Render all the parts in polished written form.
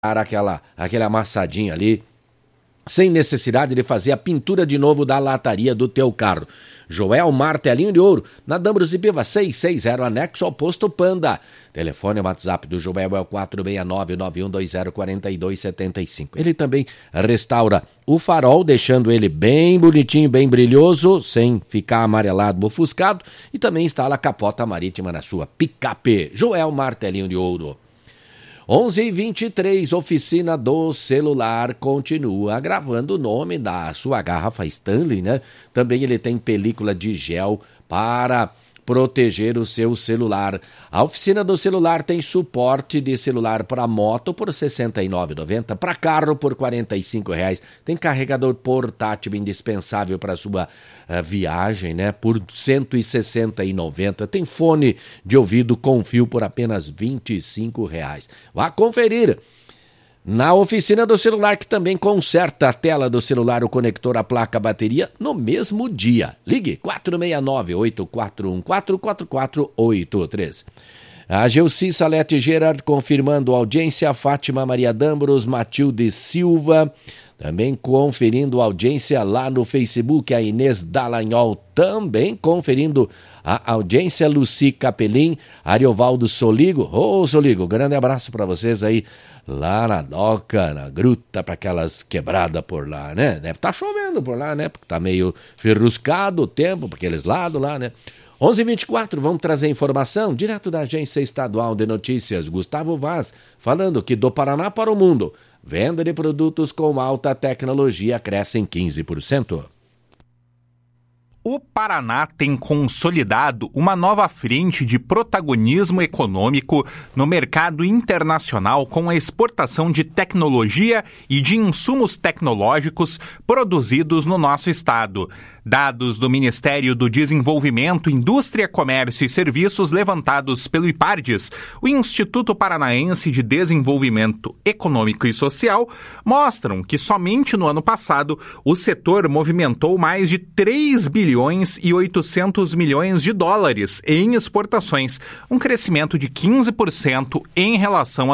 aquele amassadinho ali, sem necessidade de fazer a pintura de novo da lataria do teu carro. Joel Martelinho de Ouro, na Dambros e Piva 660, anexo ao posto Panda. Telefone e WhatsApp do Joel é o 469-9120-4275. Ele também restaura o farol, deixando ele bem bonitinho, bem brilhoso, sem ficar amarelado, ofuscado. E também instala a capota marítima na sua picape. Joel Martelinho de Ouro. 11h23, oficina do celular continua gravando o nome da sua garrafa Stanley, né? Também ele tem película de gel para proteger o seu celular. A oficina do celular tem suporte de celular para moto por R$ 69,90, para carro por R$ 45,00. Tem carregador portátil indispensável para sua viagem, né? Por R$ 160,90. Tem fone de ouvido com fio por apenas R$ 25,00. Vá conferir. Na oficina do celular, que também conserta a tela do celular, o conector, a placa, a bateria, no mesmo dia. Ligue 469-8414-4483. A Gelsi Salete Gerard confirmando audiência, Fátima Maria Dambros, Matilde Silva, também conferindo audiência lá no Facebook, a Inês Dallagnol também conferindo a audiência, Luci Capelin, Ariovaldo Soligo. Ô, Soligo, grande abraço para vocês aí. Lá na doca, na gruta, para aquelas quebradas por lá, né? Deve estar chovendo por lá, né? Porque tá meio ferruscado o tempo, para aqueles lados lá, né? 11h24, vamos trazer informação direto da Agência Estadual de Notícias. Gustavo Vaz, falando que do Paraná para o mundo, venda de produtos com alta tecnologia cresce em 15%. O Paraná tem consolidado uma nova frente de protagonismo econômico no mercado internacional com a exportação de tecnologia e de insumos tecnológicos produzidos no nosso estado. Dados do Ministério do Desenvolvimento, Indústria, Comércio e Serviços levantados pelo IPARDES, o Instituto Paranaense de Desenvolvimento Econômico e Social, mostram que somente no ano passado o setor movimentou mais de 3 bilhões e 800 milhões de dólares em exportações, um crescimento de 15% em relação a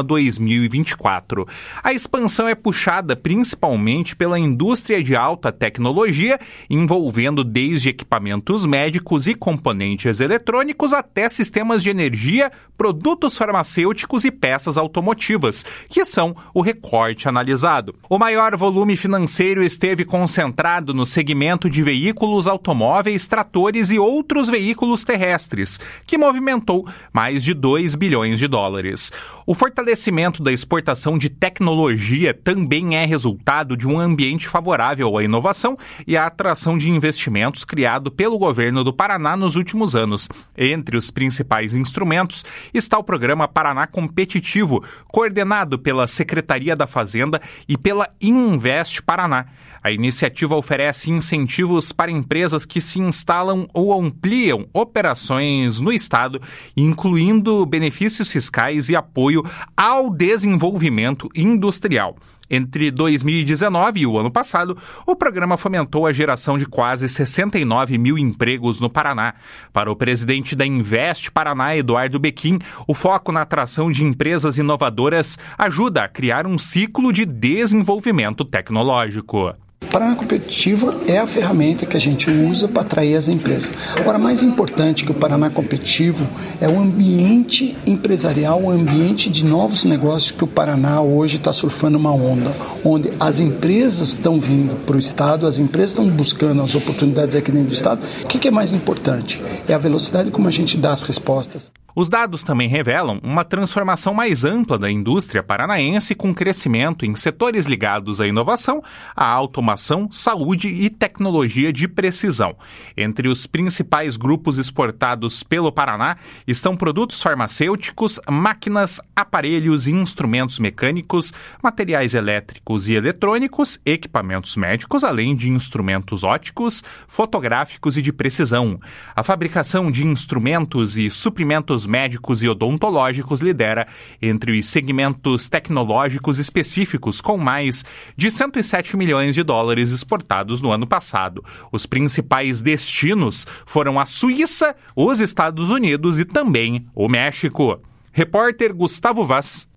2024. A expansão é puxada principalmente pela indústria de alta tecnologia, envolvendo desde equipamentos médicos e componentes eletrônicos até sistemas de energia, produtos farmacêuticos e peças automotivas, que são o recorte analisado. O maior volume financeiro esteve concentrado no segmento de veículos automóveis, tratores e outros veículos terrestres, que movimentou mais de 2 bilhões de dólares. O fortalecimento da exportação de tecnologia também é resultado de um ambiente favorável à inovação e à atração de investimentos criado pelo governo do Paraná nos últimos anos. Entre os principais instrumentos está o programa Paraná Competitivo, coordenado pela Secretaria da Fazenda e pela Invest Paraná. A iniciativa oferece incentivos para empresas que se instalam ou ampliam operações no estado, incluindo benefícios fiscais e apoio ao desenvolvimento industrial. Entre 2019 e o ano passado, o programa fomentou a geração de quase 69 mil empregos no Paraná. Para o presidente da Invest Paraná, Eduardo Bequim, o foco na atração de empresas inovadoras ajuda a criar um ciclo de desenvolvimento tecnológico. O Paraná Competitivo é a ferramenta que a gente usa para atrair as empresas. Agora, mais importante que o Paraná Competitivo é o ambiente empresarial, o ambiente de novos negócios que o Paraná hoje está surfando uma onda, onde as empresas estão vindo para o estado, as empresas estão buscando as oportunidades aqui dentro do estado. O que é mais importante? É a velocidade como a gente dá as respostas. Os dados também revelam uma transformação mais ampla da indústria paranaense, com crescimento em setores ligados à inovação, à automação, saúde e tecnologia de precisão. Entre os principais grupos exportados pelo Paraná estão produtos farmacêuticos, máquinas, aparelhos e instrumentos mecânicos, materiais elétricos e eletrônicos, equipamentos médicos, além de instrumentos ópticos, fotográficos e de precisão. A fabricação de instrumentos e suprimentos médicos e odontológicos lidera entre os segmentos tecnológicos específicos, com mais de 107 milhões de dólares exportados no ano passado. Os principais destinos foram a Suíça, os Estados Unidos e também o México. Repórter Gustavo Vaz.